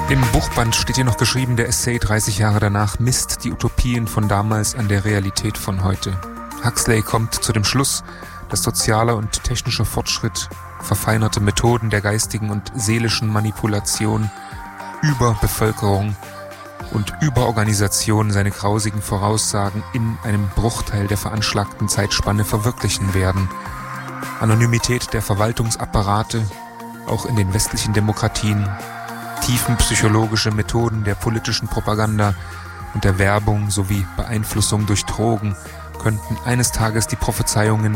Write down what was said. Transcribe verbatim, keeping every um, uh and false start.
Im Buchband steht hier noch geschrieben, der Essay dreißig Jahre danach misst die Utopien von damals an der Realität von heute. Huxley kommt zu dem Schluss, dass sozialer und technischer Fortschritt, verfeinerte Methoden der geistigen und seelischen Manipulation, Überbevölkerung und Überorganisation seine grausigen Voraussagen in einem Bruchteil der veranschlagten Zeitspanne verwirklichen werden. Anonymität der Verwaltungsapparate, auch in den westlichen Demokratien, tiefenpsychologische Methoden der politischen Propaganda und der Werbung sowie Beeinflussung durch Drogen könnten eines Tages die Prophezeiungen